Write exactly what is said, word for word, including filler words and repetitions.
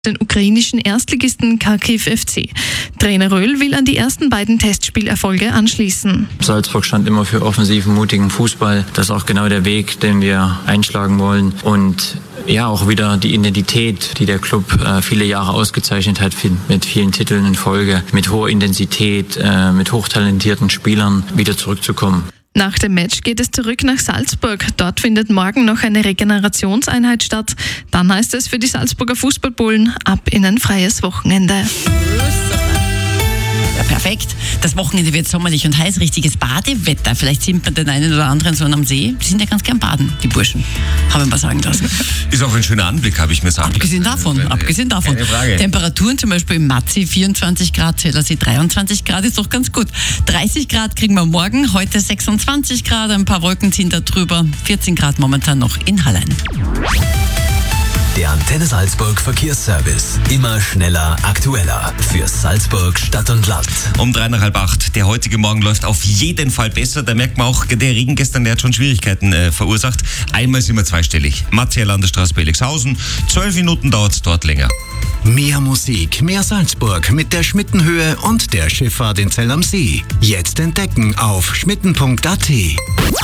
den ukrainischen Erstligisten Kharkiv F C. Trainer Röhl will an die ersten beiden Testspielerfolge anschließen. Salzburg stand immer für offensiven, mutigen Fußball. Das ist auch genau der Weg, den wir einschlagen wollen. Und ja, auch wieder die Identität, die der Club äh, viele Jahre ausgezeichnet hat, mit vielen Titeln in Folge, mit hoher Intensität, äh, mit hochtalentierten Spielern wieder zurückzukommen. Nach dem Match geht es zurück nach Salzburg. Dort findet morgen noch eine Regenerationseinheit statt. Dann heißt es für die Salzburger Fußballbullen ab in ein freies Wochenende. Ja, perfekt. Das Wochenende wird sommerlich und heiß, richtiges Badewetter. Vielleicht sind wir den einen oder anderen so am See. Die sind ja ganz gern baden, die Burschen. Haben wir mal sagen lassen. Ist auch ein schöner Anblick, habe ich mir sagen Abgesehen lassen. davon, Keine, abgesehen davon. keine Frage. Temperaturen zum Beispiel im Matzi vierundzwanzig Grad, Zellersee dreiundzwanzig Grad, ist doch ganz gut. dreißig Grad kriegen wir morgen, heute sechsundzwanzig Grad, ein paar Wolken ziehen da drüber. vierzehn Grad momentan noch in Hallein. Der Antenne Salzburg Verkehrsservice. Immer schneller, aktueller. Für Salzburg, Stadt und Land. Um drei nach halb acht. Der heutige Morgen läuft auf jeden Fall besser. Da merkt man auch, der Regen gestern, der hat schon Schwierigkeiten äh, verursacht. Einmal sind wir zweistellig. Matzier Landesstraße Belixhausen. Zwölf Minuten dauert es dort länger. Mehr Musik, mehr Salzburg mit der Schmittenhöhe und der Schifffahrt in Zell am See. Jetzt entdecken auf schmitten punkt a t.